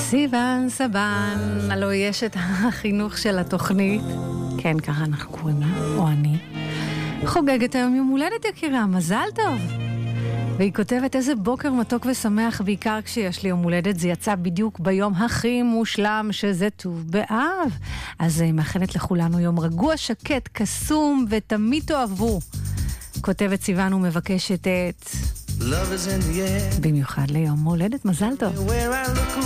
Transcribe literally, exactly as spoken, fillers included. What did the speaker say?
סיוון סבן, הלוא יש את החינוך של התוכנית, כן, ככה אנחנו קוראים לה, או אני, חוגגת היום יום הולדת יקירה, מזל טוב. והיא כותבת איזה בוקר מתוק ושמח, בעיקר כשיש לי יום הולדת, זה יצא בדיוק ביום הכי מושלם שזה טוב באב. אז מאחלת לכולנו יום רגוע, שקט, קסום ותמיד תאהבו. כותבת סיוון ומבקשת את... במיוחד ליום הולדת, מזל טוב.